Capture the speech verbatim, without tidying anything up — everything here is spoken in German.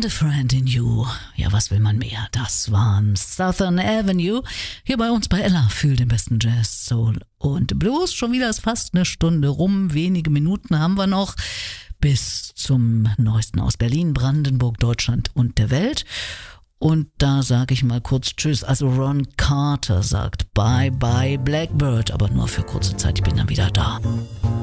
a Friend in You. Ja, was will man mehr? Das waren Southern Avenue. Hier bei uns bei Ella für den besten Jazz, Soul und Blues. Schon wieder ist fast eine Stunde rum. Wenige Minuten haben wir noch bis zum Neuesten aus Berlin, Brandenburg, Deutschland und der Welt. Und da sage ich mal kurz Tschüss. Also Ron Carter sagt Bye Bye Blackbird, aber nur für kurze Zeit. Ich bin dann wieder da.